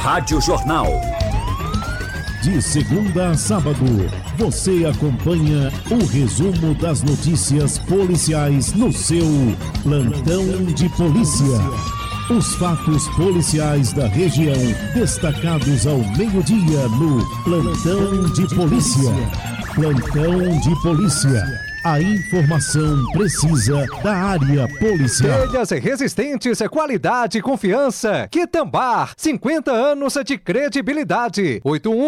Rádio Jornal. De segunda a sábado, você acompanha o resumo das notícias policiais no seu Plantão de Polícia. Os fatos policiais da região, destacados ao meio-dia no Plantão de Polícia. Plantão de Polícia. A informação precisa da área policial. Telhas resistentes, qualidade e confiança. Quitambar, 50 anos de credibilidade.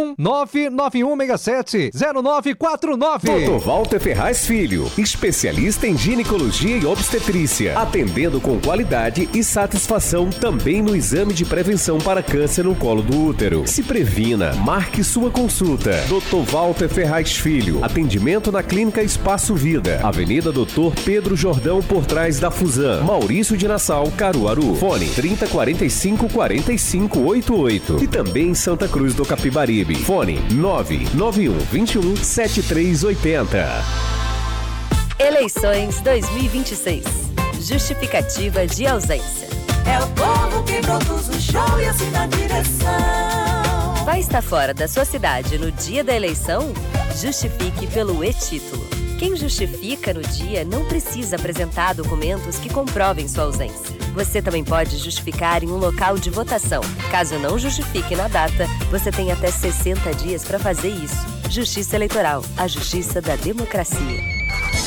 81991670949. Dr. Walter Ferraz Filho, especialista em ginecologia e obstetrícia, atendendo com qualidade e satisfação também no exame de prevenção para câncer no colo do útero. Se previna, marque sua consulta. Dr. Walter Ferraz Filho, atendimento na Clínica Espaço Vida, Avenida Doutor Pedro Jordão, por trás da Fusan, Maurício de Nassau, Caruaru. Fone 3045-4588. E também em Santa Cruz do Capibaribe. Fone 99121-7380. Eleições 2026. Justificativa de ausência. É o povo que produz o show e assina a direção. Vai estar fora da sua cidade no dia da eleição? Justifique pelo e-título. Quem justifica no dia não precisa apresentar documentos que comprovem sua ausência. Você também pode justificar em um local de votação. Caso não justifique na data, você tem até 60 dias para fazer isso. Justiça Eleitoral, a justiça da democracia.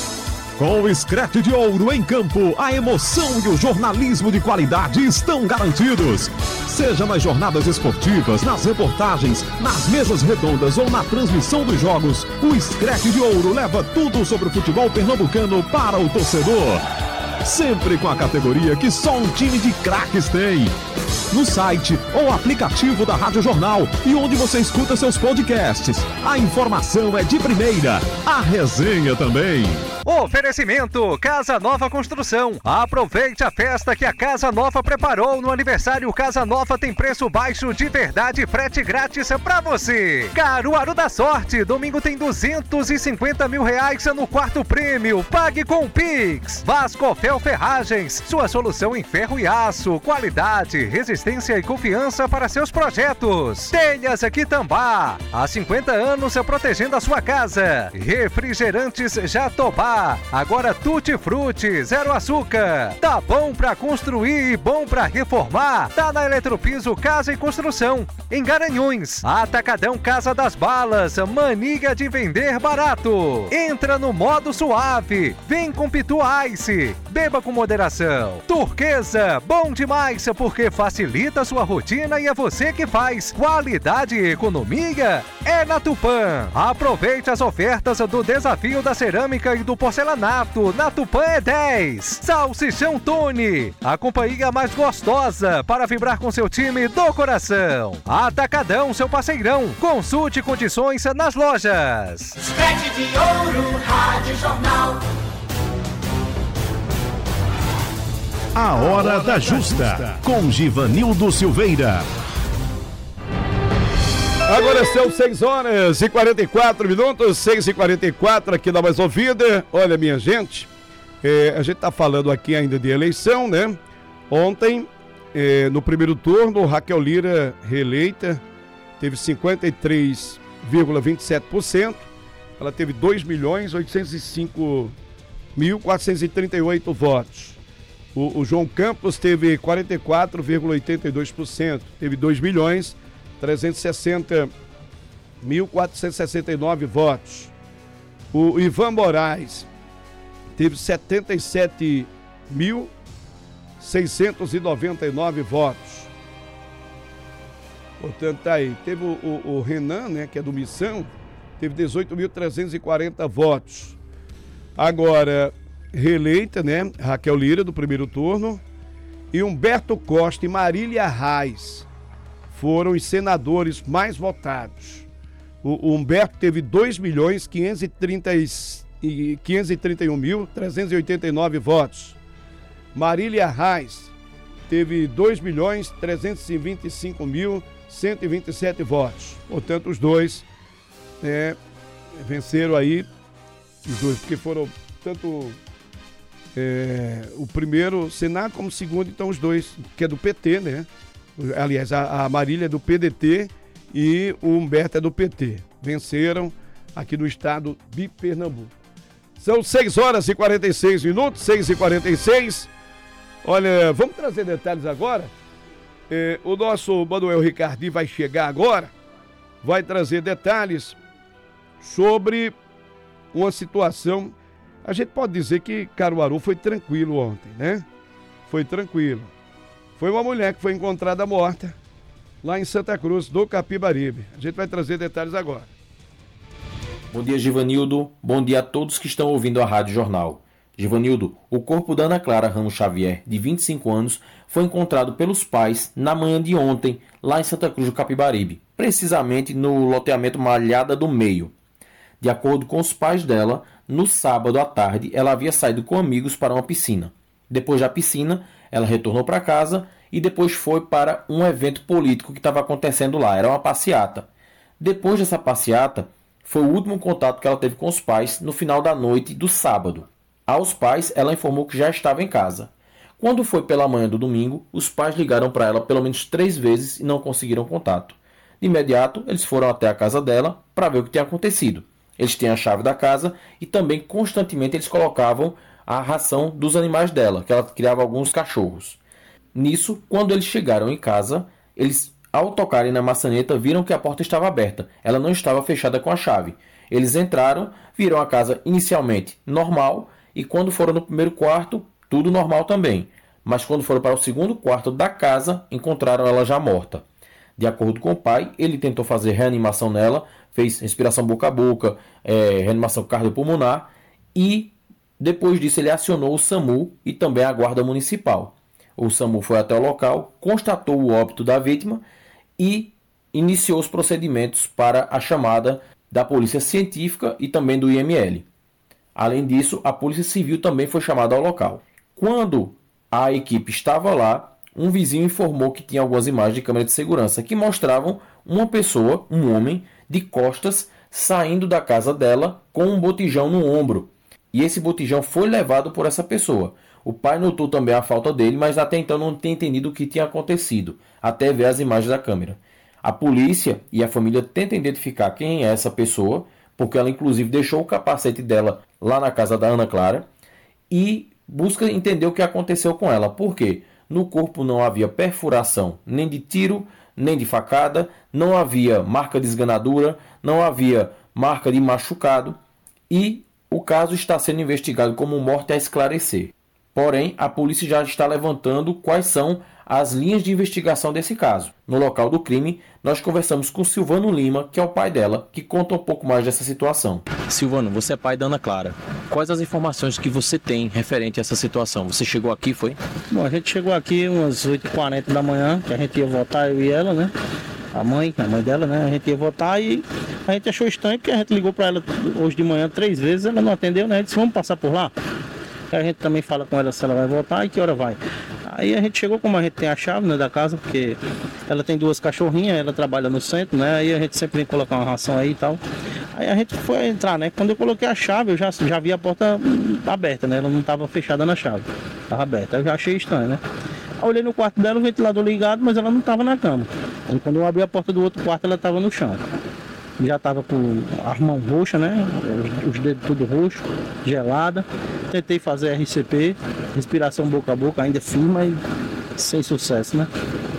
Com o Scratch de Ouro em campo, a emoção e o jornalismo de qualidade estão garantidos. Seja nas jornadas esportivas, nas reportagens, nas mesas redondas ou na transmissão dos jogos, o Scratch de Ouro leva tudo sobre o futebol pernambucano para o torcedor. Sempre com a categoria que só um time de craques tem. No site ou aplicativo da Rádio Jornal e onde você escuta seus podcasts. A informação é de primeira, a resenha também. Oferecimento Casa Nova Construção. Aproveite a festa que a Casa Nova preparou no aniversário. Casa Nova tem preço baixo de verdade, frete grátis pra você. Caruaru da Sorte, domingo tem R$250 mil no quarto prêmio. Pague com o Pix. Vascofel Ferragens, sua solução em ferro e aço. Qualidade, resistência e confiança para seus projetos. Telhas Quitambar, há 50 anos protegendo a sua casa. Refrigerantes Jatobá, agora Tutti Frutti, zero açúcar. Tá bom pra construir e bom pra reformar? Tá na Eletropiso Casa e Construção, em Garanhuns. Atacadão Casa das Balas, mania de vender barato. Entra no modo suave, vem com Pitu Ice, beba com moderação. Turquesa, bom demais porque facilita a sua rotina e é você que faz. Qualidade e economia é na Tupã. Aproveite as ofertas do Desafio da Cerâmica e do Porcelanato. Na Tupã é 10. Salsichão Tony, a companhia mais gostosa para vibrar com seu time do coração. Atacadão, seu parceirão. Consulte condições nas lojas. Scratch de Ouro, Rádio Jornal. A Hora da Justa, com Givanildo Silveira. Agora são 6h44, 6h44 aqui na Mais Ouvida. Olha, minha gente, a gente tá falando aqui ainda de eleição, né? Ontem, no primeiro turno, Raquel Lira, reeleita, teve 53,27%. Ela teve 2.805.438 votos. O João Campos teve 44,82%, teve 2.360.469 votos. O Ivan Moraes teve 77.699 votos. Portanto, tá aí. Teve o Renan, né, que é do Missão, teve 18.340 votos. Agora, reeleita, né, Raquel Lira, do primeiro turno, e Humberto Costa e Marília Reis foram os senadores mais votados. O Humberto teve 2.531.389 votos. Marília Reis teve 2.325.127 votos. Portanto, os dois venceram aí, os dois, porque foram tanto o primeiro Senado como o segundo, então os dois, que é do PT, né? Aliás, a Marília é do PDT e o Humberto é do PT. Venceram aqui no estado de Pernambuco. São 6h46, 6h46. Olha, vamos trazer detalhes agora. O nosso Manuel Ricardi vai chegar agora, vai trazer detalhes sobre uma situação. A gente pode dizer que Caruaru foi tranquilo ontem, né? Foi tranquilo. Foi uma mulher que foi encontrada morta lá em Santa Cruz do Capibaribe. A gente vai trazer detalhes agora. Bom dia, Givanildo. Bom dia a todos que estão ouvindo a Rádio Jornal. Givanildo, o corpo da Ana Clara Ramos Xavier, de 25 anos, foi encontrado pelos pais na manhã de ontem, lá em Santa Cruz do Capibaribe, precisamente no loteamento Malhada do Meio. De acordo com os pais dela, no sábado à tarde, ela havia saído com amigos para uma piscina. Depois da piscina, ela retornou para casa e depois foi para um evento político que estava acontecendo lá. Era uma passeata. Depois dessa passeata, foi o último contato que ela teve com os pais no final da noite do sábado. Aos pais, ela informou que já estava em casa. Quando foi pela manhã do domingo, os pais ligaram para ela pelo menos 3 vezes e não conseguiram contato. De imediato, eles foram até a casa dela para ver o que tinha acontecido. Eles têm a chave da casa e também constantemente eles colocavam a ração dos animais dela, que ela criava alguns cachorros. Nisso, quando eles chegaram em casa, eles, ao tocarem na maçaneta, viram que a porta estava aberta. Ela não estava fechada com a chave. Eles entraram, viram a casa inicialmente normal e quando foram no primeiro quarto, tudo normal também. Mas quando foram para o segundo quarto da casa, encontraram ela já morta. De acordo com o pai, ele tentou fazer reanimação nela, fez respiração boca a boca, reanimação cardiopulmonar e depois disso ele acionou o SAMU e também a Guarda Municipal. O SAMU foi até o local, constatou o óbito da vítima e iniciou os procedimentos para a chamada da Polícia Científica e também do IML. Além disso, a Polícia Civil também foi chamada ao local. Quando a equipe estava lá, um vizinho informou que tinha algumas imagens de câmera de segurança que mostravam uma pessoa, um homem, de costas, saindo da casa dela com um botijão no ombro. E esse botijão foi levado por essa pessoa. O pai notou também a falta dele, mas até então não tinha entendido o que tinha acontecido, até ver as imagens da câmera. A polícia e a família tentam identificar quem é essa pessoa, porque ela inclusive deixou o capacete dela lá na casa da Ana Clara, e busca entender o que aconteceu com ela. Por quê? No corpo não havia perfuração nem de tiro, nem de facada, não havia marca de esganadura, não havia marca de machucado, e o caso está sendo investigado como morte a esclarecer. Porém, a polícia já está levantando quais são as linhas de investigação desse caso. No local do crime, nós conversamos com Silvano Lima, que é o pai dela, que conta um pouco mais dessa situação. Silvano, você é pai da Ana Clara. Quais as informações que você tem referente a essa situação? Você chegou aqui, foi? Bom, a gente chegou aqui umas 8h40 da manhã, que a gente ia votar, eu e ela, né? A mãe dela, né? A gente ia votar e a gente achou estranho, porque a gente ligou para ela hoje de manhã 3 vezes, ela não atendeu, né? Disse, vamos passar por lá? A gente também fala com ela se ela vai votar e que hora vai. Aí a gente chegou, como a gente tem a chave, né, da casa, porque ela tem 2 cachorrinhas, ela trabalha no centro, né? Aí a gente sempre vem colocar uma ração aí e tal. Aí a gente foi entrar, né? Quando eu coloquei a chave, eu já vi a porta aberta, né? Ela não estava fechada na chave, estava aberta. Eu já achei estranho, né? Aí olhei no quarto dela, o ventilador ligado, mas ela não estava na cama. E quando eu abri a porta do outro quarto, ela estava no chão. Já estava com a mão roxa, né? Os dedos tudo roxo, gelada. Tentei fazer RCP, respiração boca a boca, ainda firme, e sem sucesso, né?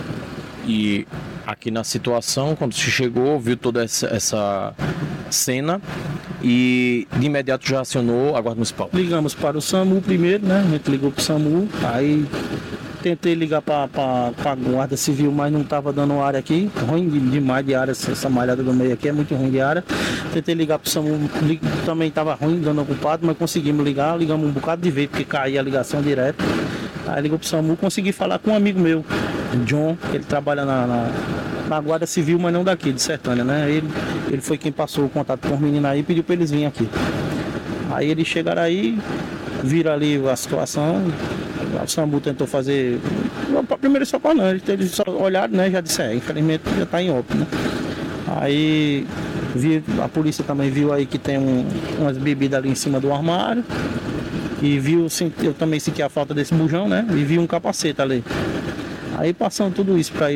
E aqui na situação, quando você chegou, viu toda essa cena e de imediato já acionou a Guarda Municipal? Ligamos para o SAMU primeiro, né? A gente ligou para o SAMU, aí tentei ligar para a Guarda Civil, mas não estava dando área aqui. Ruim demais de área, essa malhada do meio aqui é muito ruim de área. Tentei ligar para o SAMU, também estava ruim, dando ocupado, mas conseguimos ligar. Ligamos um bocado de vez, porque caía a ligação direto. Aí ligou para o SAMU, consegui falar com um amigo meu, John, que ele trabalha na Guarda Civil, mas não daqui, de Sertânia, né? Ele foi quem passou o contato com os meninos aí e pediu para eles virem aqui. Aí eles chegaram aí, viram ali a situação. O SAMU tentou fazer primeiro socorro, não, eles só olharam, né, já disseram, infelizmente já está em óbito, né? Aí a polícia também viu aí que tem umas bebidas ali em cima do armário e viu, eu também senti a falta desse bujão, né, e vi um capacete ali. Aí passando tudo isso para